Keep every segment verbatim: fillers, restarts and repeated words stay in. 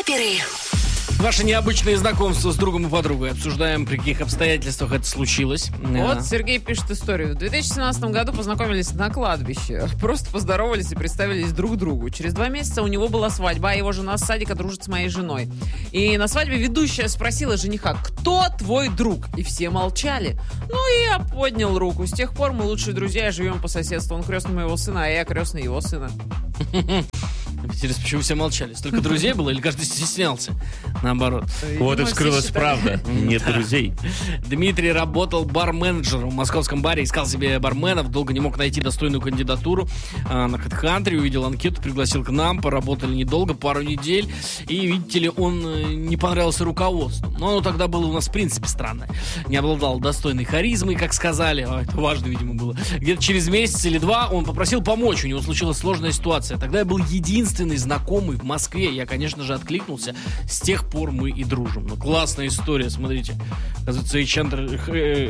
Рэперы. Ваши необычные знакомства с другом и подругой. Обсуждаем, при каких обстоятельствах это случилось. Вот Сергей пишет историю. В две тысячи семнадцатом году познакомились на кладбище. Просто поздоровались и представились друг другу. Через два месяца у него была свадьба, а его жена с садика дружит с моей женой. И на свадьбе ведущая спросила жениха: кто твой друг? И все молчали. Ну и я поднял руку. С тех пор мы лучшие друзья и живем по соседству. Он крестный моего сына, а я крестный его сына. Интересно, почему все молчали? Столько друзей было или каждый стеснялся? Наоборот. Вот и вскрылась правда. Нет друзей. Дмитрий работал бар-менеджером в московском баре, искал себе барменов, долго не мог найти достойную кандидатуру. На HeadHunter увидел анкету, пригласил к нам, поработали недолго, пару недель. И, видите ли, он не понравился руководству. Но оно тогда было у нас в принципе странное. Не обладал достойной харизмой, как сказали. А это важно, видимо, было. Где-то через месяц или два он попросил помочь. У него случилась сложная ситуация. Тогда я был единственный знакомый в Москве. Я, конечно же, откликнулся. С тех пор мы и дружим. Ну, классная история, смотрите. Оказывается, HeadHunter,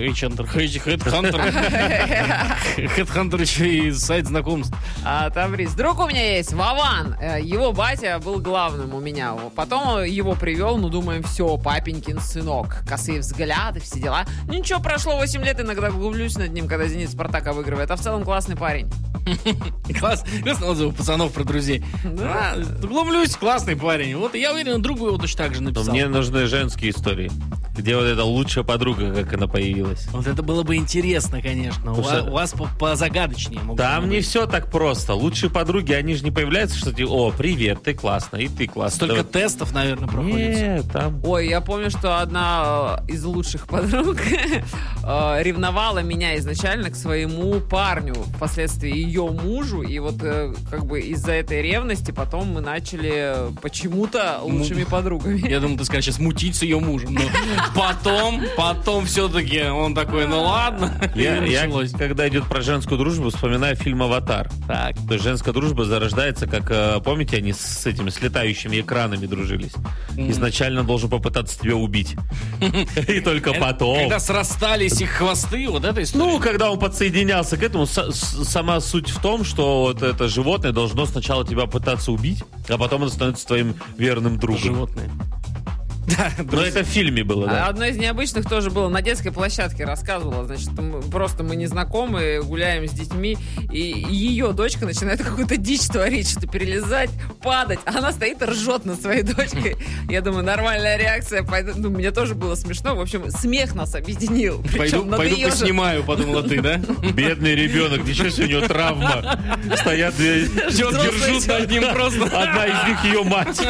HeadHunter еще и сайт знакомств. А, Таврис. Друг у меня есть, Вован. Его батя был главным у меня. Потом его привел, ну, думаем, все, папенькин сынок. Косые взгляды, все дела. Ну, ничего, прошло восемь лет, иногда глумлюсь над ним, когда «Зенит» Спартака выигрывает. А в целом классный парень. Класс, классный отзыв пацанов про друзей. Да. А, глумлюсь, классный парень. Вот я уверен, другу его точно так же написал. Но мне нужны женские истории. Где вот эта лучшая подруга, как она появилась. Вот это было бы интересно, конечно. У, что... у вас позагадочнее. Там не все так просто. Лучшие подруги, они же не появляются, что типа, о, привет, ты классная, и ты классная. Столько Давай. тестов, наверное, проходится. Нет, там... Ой, я помню, что одна из лучших подруг ревновала меня изначально к своему парню, впоследствии ее мужу, и вот как бы из-за этой ревности потом мы начали почему-то лучшими подругами. Я думал, ты скажешь сейчас мутить с ее мужем, но потом, потом все-таки он такой, ну ладно. Я, я когда идет про женскую дружбу, вспоминаю фильм «Аватар». Так. То есть женская дружба зарождается, как, помните, они с этими, с летающими экранами дружились. Mm. Изначально должен попытаться тебя убить. И только потом. Когда срастались их хвосты, вот эта история. Ну, когда он подсоединялся к этому, сама суть в том, что вот это животное должно сначала тебя пытаться убить, а потом оно становится твоим верным другом. Животное. Да, но это в фильме было, да. Одно из необычных тоже было. На детской площадке рассказывала. Значит, мы, просто мы незнакомые, гуляем с детьми, и ее дочка начинает какую-то дичь творить, что-то перелезать, падать. А она стоит и ржет над своей дочкой. Я думаю, нормальная реакция. Ну, мне тоже было смешно. В общем, смех нас объединил. Пойду, пойду поснимаю, подумала ты, да? Бедный ребенок, ничего себе, у него травма. Стоят, держут над ним просто. Одна из них ее мать.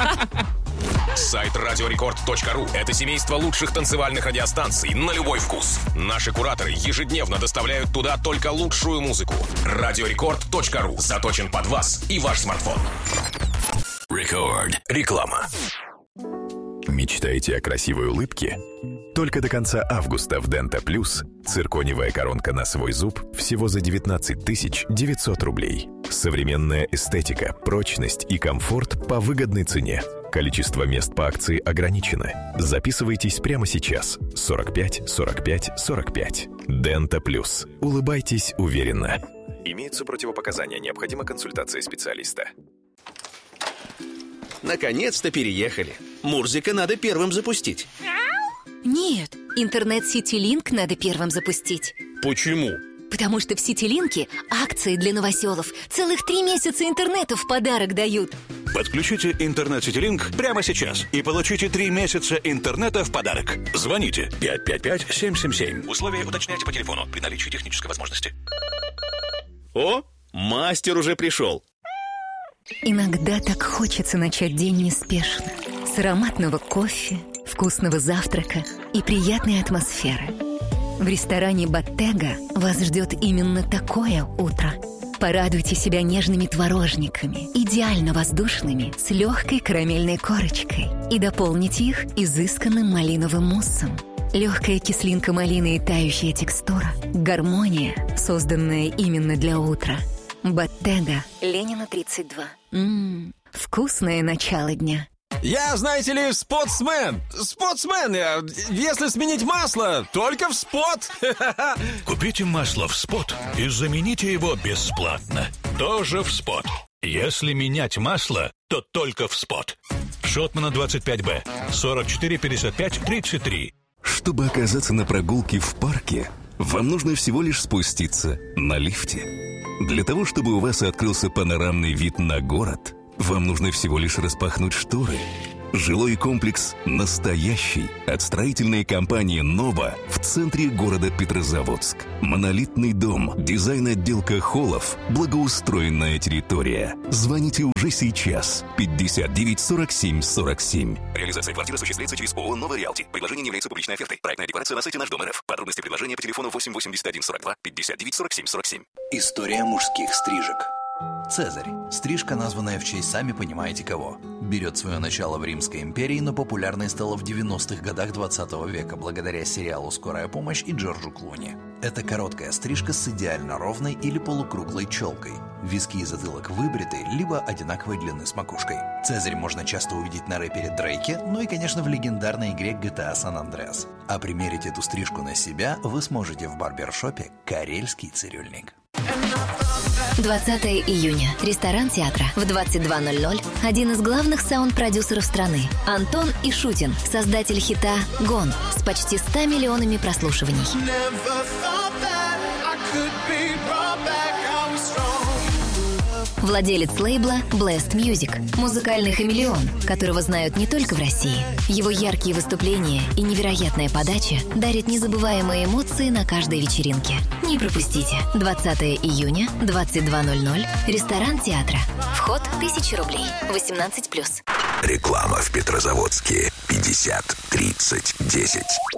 Сайт радиорекорд точка ру – это семейство лучших танцевальных радиостанций на любой вкус. Наши кураторы ежедневно доставляют туда только лучшую музыку. радиорекорд точка ру заточен под вас и ваш смартфон. Рекорд. Реклама. Мечтаете о красивой улыбке? Только до конца августа в Дента Плюс циркониевая коронка на свой зуб всего за девятнадцать тысяч девятьсот рублей. Современная эстетика, прочность и комфорт по выгодной цене. Количество мест по акции ограничено. Записывайтесь прямо сейчас. сорок пять сорок пять сорок пять. Дента Плюс. Улыбайтесь уверенно. Имеются противопоказания. Необходима консультация специалиста. Наконец-то переехали. Мурзика надо первым запустить. Нет, интернет Ситилинк надо первым запустить. Почему? Потому что в Ситилинке акции для новоселов. Целых три месяца интернета в подарок дают. Подключите интернет Ситилинк прямо сейчас и получите три месяца интернета в подарок. Звоните пять пять пять семь семь семь. Условия уточняйте по телефону при наличии технической возможности. О, мастер уже пришел. Иногда так хочется начать день неспешно. С ароматного кофе, вкусного завтрака и приятной атмосферы. В ресторане «Боттега» вас ждет именно такое утро. Порадуйте себя нежными творожниками, идеально воздушными, с легкой карамельной корочкой. И дополните их изысканным малиновым муссом. Легкая кислинка малины и тающая текстура. Гармония, созданная именно для утра. «Боттега», Ленина, тридцать два. Ммм, вкусное начало дня. Я, знаете ли, спортсмен. Спортсмен. Если сменить масло, только в спот. Купите масло в спот и замените его бесплатно. Тоже в спот. Если менять масло, то только в спот. Шотмана двадцать пять Б. сорок четыре пятьдесят пять тридцать три. Чтобы оказаться на прогулке в парке, вам нужно всего лишь спуститься на лифте. Для того, чтобы у вас открылся панорамный вид на город, вам нужно всего лишь распахнуть шторы. Жилой комплекс «Настоящий» от строительной компании «Нова» в центре города Петрозаводск. Монолитный дом, дизайн-отделка холлов, благоустроенная территория. Звоните уже сейчас. пятьдесят девять сорок семь сорок семь. Реализация квартиры осуществляется через ООО «Нова Реалти». Предложение не является публичной офертой. Проектная декларация на сайте «Наш дом РФ». Подробности предложения по телефону восемь восемьдесят один сорок два пятьдесят девять сорок семь сорок семь. История мужских стрижек. Цезарь. Стрижка, названная в честь сами понимаете кого. Берет свое начало в Римской империи, но популярной стала в девяностых годах двадцатого века благодаря сериалу «Скорая помощь» и Джорджу Клуни. Это короткая стрижка с идеально ровной или полукруглой челкой. Виски и затылок выбриты, либо одинаковой длины с макушкой. Цезарь можно часто увидеть на рэпере Дрейке, ну и, конечно, в легендарной игре джи ти эй San Andreas. А примерить эту стрижку на себя вы сможете в барбершопе «Карельский цирюльник». двадцатого июня. Ресторан театра. В двадцать два ноль ноль один из главных саунд-продюсеров страны Антон Ишутин, создатель хита «Гон» с почти ста миллионами прослушиваний. Владелец лейбла Blast Music, музыкальный хамелеон, которого знают не только в России. Его яркие выступления и невероятная подача дарят незабываемые эмоции на каждой вечеринке. Не пропустите. двадцатого июня, двадцать два ноль ноль, ресторан театра. Вход тысяча рублей. восемнадцать плюс. Реклама в Петрозаводске. пятьдесят тридцать десять.